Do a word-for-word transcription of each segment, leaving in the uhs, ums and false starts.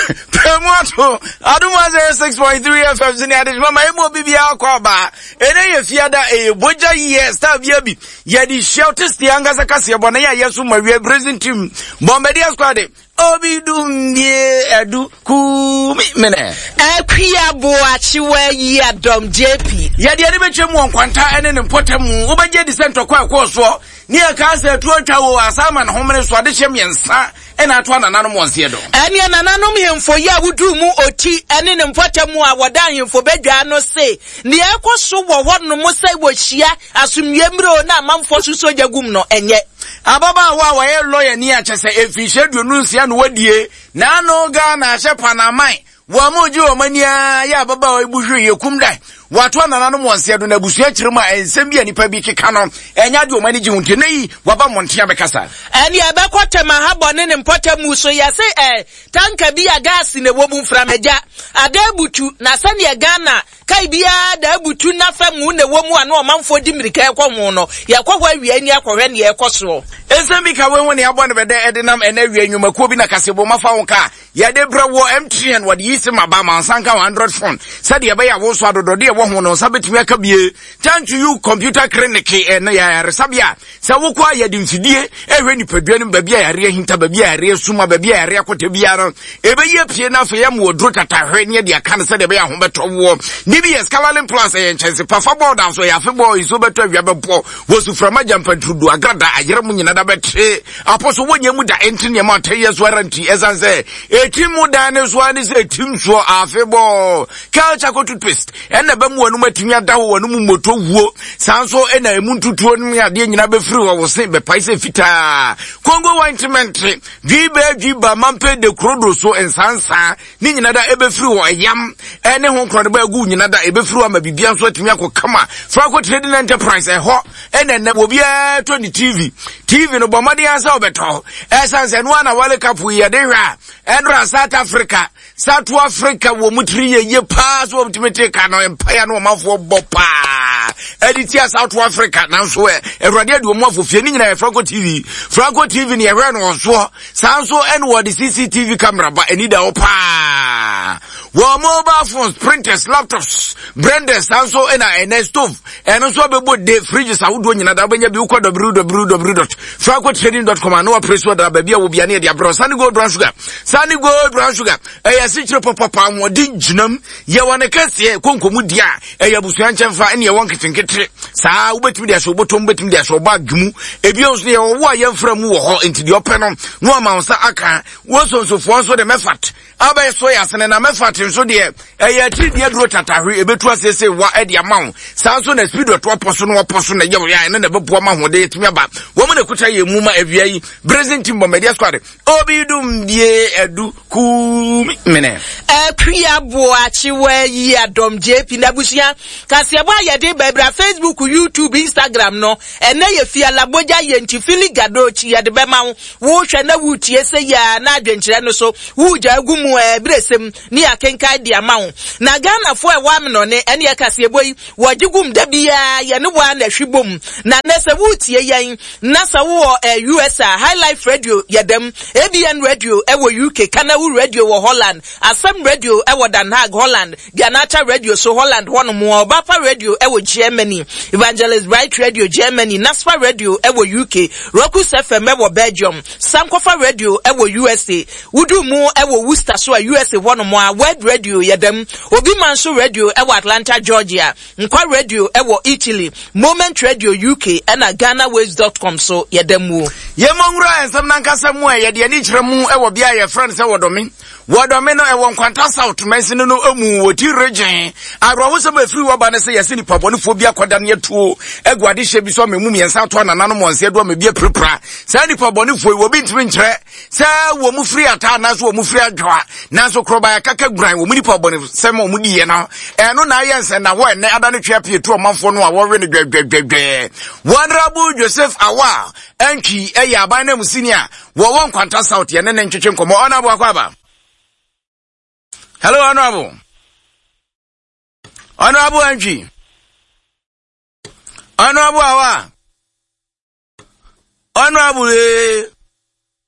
Pemoto, Aduma zero six point three F M, Zini Adish, Mama, Emo Bibi Alquaba, Ene Fiada, a Boja, yes, Stab Yabi, Yadi shelters the Angazakasi, Bonaya, Yasuma, we are present team, Bombardier Squad, Obi Dum, ye, Adu, Ku, Mene, a Pia Boachiwe, ya Dom J P, Yadi Animation, one Quanta, and an important Ubaja descent quite close for. Near Casa Tuacho Asaman Homeless Swadisham Yansa and Atwana Nanomos Yedo. And Yananomium for Yabudu Mu Oti and in Potamua Wadanium for Bedano say. Niako so what no more say was she as Yembro na mam for Susoja Gumno and yet. Ababa wa lawyer near Chessa if he said you lose yan wedie. Nano Gana Shapanamai. Wamojo Mania Yababa Bushu Yokumda. Watwana Nanomos Yedo Nabusia Chirma and Sembia Nipabiki Canon and Yadu managing Tinei Waba Montia Becassa. And Yabakota Mahabon and Potamu so ya say eh tanka be a gas in a woman from a ja a debutu Nasania Ghana Kaibia debutu na famu ne woman no man for Dimrika Komono Yakwa we any Korean Yakoso. Esambika when you are born of the Edinam and every you Makobina Casebo Mafaunka Yadebra war empty and what Yisima Bama Sanka hundred phone said Yabaya was what the woman Sabit Yakabie. Thank you computer clinic and ya Sabia Sawukwa Yadim Sidie every Pedro Babia Area Hinta Babia Area Suma Babia Area Cotebiano Ebe ye Piena Fiam would root at Tahenia the Cancer de Bea Humberto War Nibi Escalalin Plus and Chelsea Pafabo down so Yafabo is over to Yabapo was from a jump and to do a grada Ayramun Apostle when you muda entering your mount years warranty as I say a team mudanes one is a team so afebo culture go to twist and the bamu no matimia dawo no moto wo sanso e na emuntu tuo no ya de nyina be free wo se be paise fita Congo ointment gibe giba mampe de krodo so ensansa ni nyina da e be free wo yam ene ho krodo ba gu nyina da e be free ma bibia so atimi akokama Franco Trading Enterprise e ho ene na obi a twenty T V T V no bomadi ansa obeto essence no na World Cup we de hwa enra South Africa South Africa wo mutri ye pa so optimate ka no empire no mafo bopa editia South Africa now so erade de mo afofie ni nyina Franco T V Franco T V ne ehwe no so sanso en wo the C C T V camera ba eni da opa wo mobile phones printers laptops blenders sanso en a en stove en so be bode fridges awodo nyina da banya bi ukọ w w w dot franco trading dot com no press order ba bia wo bia ne dia bro Sunny Gold Brown Sugar Sunny Gold Brown Sugar eh ya sichire papa amodi ginam ye wona kase konkomu dia eh ya busuan chemfa ene ye won kitinkete saa ubetimi dia so botom betimi dia so bag mu ebi onso ye wo a yemfra mu wo ho enti de ope no no amansa aka wo sonso fo so de mefat aba so ya sene na mefat nso de eh ya ti dia duro tatahwe ebetu asese wa e de amawo saa so na speed to oposo no oposo na ye wo ya ene na bebu ama ho de etimi aba wo mo na kuta ye mu ma avia yi present team Bombardier Squad obi dum die edu ku mene eh pria boachiwe yi Adom J P nabusia kasiabo ayede bebra Facebook YouTube Instagram no ene ye fia laboja ye ntifili gadochi ye de bema wo hwe na wutie se ya na adwenkyere no so wuja agumu e bresem ni akenkai de amawo na Ghana fo e wa me no ne ene ye kasiabo yi wogigum da bia ye ne wa na hwibom na ne se wutie yen na sa wo e U S A High Life Radio ye dem A B N Radio e wo U K Kanawu Radio wo Holland Asem Radio e wo Den Haag Holland Ganata Radio so Holland hono mo Bapa Radio e wo Germany Evangelist Bright Radio Germany Nasfa Radio e wo U K Rokus F M e wo Belgium Sankofa Radio e wo U S A Wudu mu e wo Worcester so U S A hono mo Word Radio ye dem Obi Manso Radio e wo Atlanta Georgia Nkwa Radio e wo Italy Moment Radio U K and Ghana Waves dot com so ye dem wo ye mongra ensam nankasa mu e ye de ani kyerɛ mu e wo bia ye friend se wodomi wodomi no e won kwanta South Messi no amu woti region agro wo se ba free wo ba ne se ye se ni pabonifo bia koda ne tuo eguade hye bi so memu miensa to na nano monse do ma bia prepra sa ni pabonifo wo bi ntimi nkyerɛ sa wo mu free ata na so wo mu free adwa na so kroba ya kaka guran wo mu ni pabonifo se mo mu di ye no e no na yense na wo ne ada ne twa pie to manfo no a wo we ne dwedwedwedwe Honorable Joseph Awa enki e ya ban na musinia wo won kwanta South ye ne ne ntwetwe nkomo Honorable Akwaba. Hello Honorable Honorable enki Honorable Awa Honorable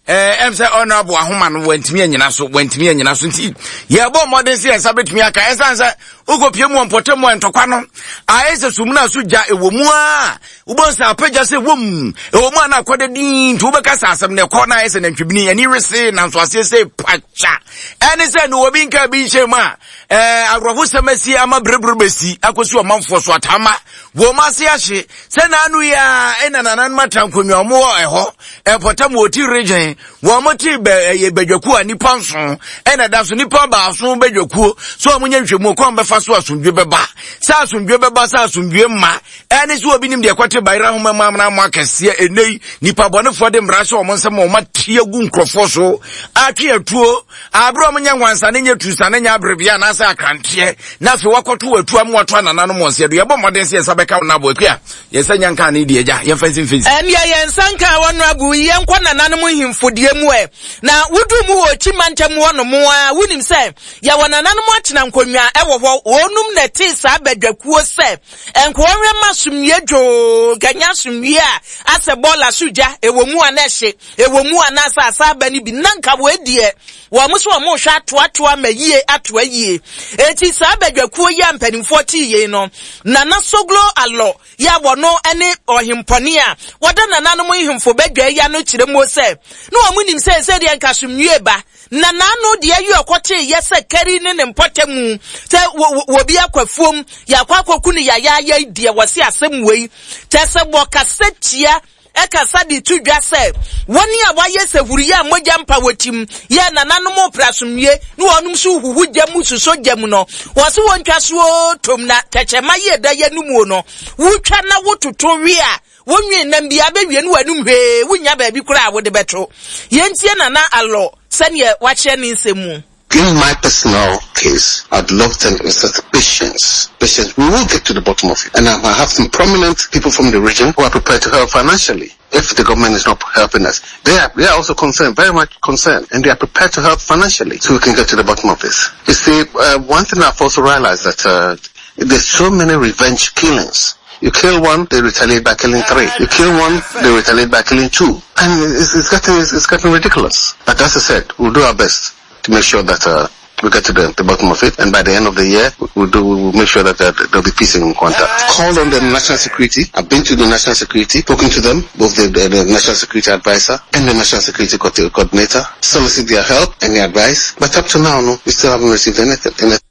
eh em say honorable ahoma no wantimi anyina so wantimi anyina so nti ye bo modern say esa betimi aka esa say ugopie mu onpotem entokwa no aese sumuna so ja ewomu a ubonsa apeja say wom ewomu na akwade din nti ubeka sa asem ne kɔ na aese na ntwibini ani rese na so ase say pacha ene say no obi nka bi chema eh agrofo semasi ama brebru besi akosi o manfo so atama wo mase ahye se na anu ya ena nanan matankonwa mo eho epotam oti region wo moti be ye bedwaku ani panso ena da so nipa ba so bedwaku so omunye nhwemu ko mbefa so asundwe beba sa asundwe beba sa asundwe ma ene so obi nim de kwate bayra ho mama na mo akese enei nipa bonefo de mra so omonsem o matie gu nkrofo so atwe atuo abro omunye nwansa ne nya tusa ne nya abrebia na sa akrantie na fe wakoto watu amu watu ananano mo nse do ye bo modern se sabeka na bo akua ye sanya nka na die ja ye fancy fancy em ye ye nsanka wonu abu ye nkwa nanano mo himfodie mu e na wudu mu wo chimantam wono mo a wunim se ye wonanano mo atena nkonwa e wo ho onum na ti sa badwakuo se enko onwe masumye dwo ganya sumye a ase bola suja e wo mu anehye e wo mu anasa asa bani bi nanka wo edie wo muso mo hwa toatoa mayie atoa yie eti sa badwakuo ya mpanimfo ti ye no nana soglo alo ya wono ene ohimponi a wada nanano mo himfo badwa ya no kire mo se no amunim se se de nkasumye ba nanano de ayi okote yese kari ne ne mpotemu te wo bi akwafuom ya kwakwaku ne ya ya ya die wose asem wei te se bo kasetia ekasa di tudwa se woni a waye se huri ya moja mpa wotim ye nanano mo prasumye no onum so huhu jamu suso jamu no wose wontwa so tom na kechema ye da ye numu no wutwa na wototo wi a wonwe nam bia bewie no wanum hwe wunya ba bi kura wo de beto yentie nana alo sene wache ni nsemu. In my personal case, I'd love to insist patience. Patience, we will get to the bottom of it. And I have some prominent people from the region who are prepared to help financially. If the government is not helping us, they are, they are also concerned, very much concerned, and they are prepared to help financially so we can get to the bottom of this. You see, uh, one thing I've also realized that uh, there's so many revenge killings. You kill one, they retaliate by killing three. You kill one, they retaliate by killing two. And it's, it's getting it's, it's getting ridiculous. But as I said, we'll do our best to make sure that uh, we get to the, the bottom of it. And by the end of the year, we'll do we'll make sure that uh, there'll be peace in Kwanta. Called on the national security. I've been to the national security, spoken to them, both the, the, the national security advisor and the national security co- coordinator, solicit their help and their advice. But up to now, no, we still haven't received anything. anything.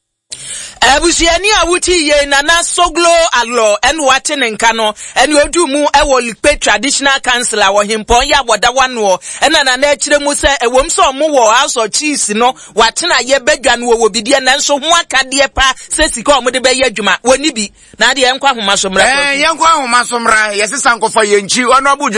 Ebusiani awuti ye nana soglo alo enu wate nenka no enu odu mu ewo lipe traditional council wo himpon ya boda wano ena na na akire mu se ewom so mo wo house of chiefs no wate na ye badwa no wo bidie na nso ho akade pa se sika o mo de be ye adwuma woni bi na de enkwa homa so mra eh yenkwa homa so mra yesesa nkofo yenchi ono abu